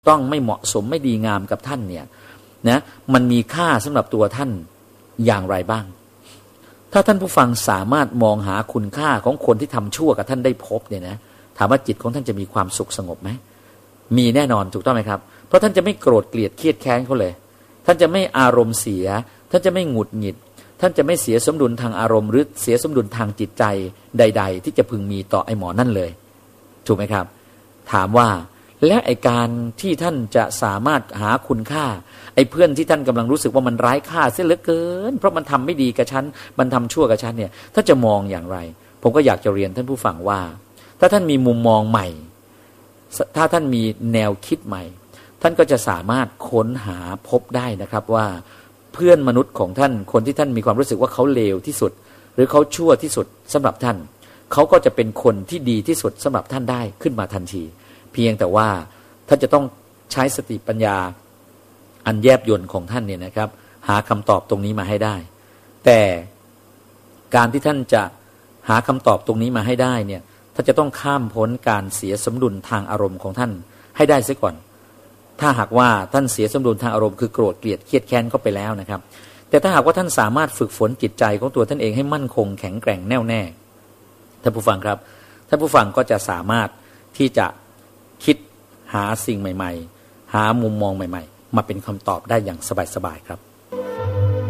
ต้องไม่เหมาะสมไม่ดีงามกับท่านเนี่ยนะมันมีค่าสำหรับตัวท่านอย่างไรบ้างถ้าท่านผู้ฟังสามารถมองหาคุณค่าของคนที่ทำชั่วกับท่านได้พบเนี่ยนะถามว่าจิตของท่านจะมีความสุขสงบไหมมีแน่นอนถูกต้องไหมครับเพราะท่านจะไม่โกรธเกลียดเครียดแค้นเขาเลยท่านจะไม่อารมณ์เสียท่านจะไม่หงุดหงิดท่านจะไม่เสียสมดุลทางอารมณ์หรือเสียสมดุลทางจิตใจใดๆที่จะพึงมีต่อไอ้หมอนั่นเลยถูกไหมครับถามว่าและไอ้การที่ท่านจะสามารถหาคุณค่าไอ้เพื่อนที่ท่านกำลังรู้สึกว่ามันไร้ค่าเสียเหลือเกินเพราะมันทำไม่ดีกับฉันมันทำชั่วกับฉันเนี่ยท่านจะมองอย่างไรผมก็อยากจะเรียนท่านผู้ฟังว่าถ้าท่านมีมุมมองใหม่ถ้าท่านมีแนวคิดใหม่ท่านก็จะสามารถค้นหาพบได้นะครับว่าเพื่อนมนุษย์ของท่านคนที่ท่านมีความรู้สึกว่าเขาเลวที่สุดหรือเขาชั่วที่สุดสำหรับท่านเขาก็จะเป็นคนที่ดีที่สุดสำหรับท่านได้ขึ้นมาทันทีเพียงแต่ว่าท่านจะต้องใช้สติปัญญาอันแยบยลของท่านเนี่ยนะครับหาคำตอบตรงนี้มาให้ได้แต่การที่ท่านจะหาคำตอบตรงนี้มาให้ได้เนี่ยท่านจะต้องข้ามพ้นการเสียสมดุลทางอารมณ์ของท่านให้ได้เสียก่อนถ้าหากว่าท่านเสียสมดุลทางอารมณ์คือโกรธเกลียดเครียดแค้นเข้าไปแล้วนะครับแต่ถ้าหากว่าท่านสามารถฝึกฝนจิตใจของตัวท่านเองให้มั่นคงแข็งแกร่งแน่วแน่ท่านผู้ฟังครับท่านผู้ฟังก็จะสามารถที่จะคิดหาสิ่งใหม่ๆหามุมมองใหม่ๆมาเป็นคำตอบได้อย่างสบายๆครับ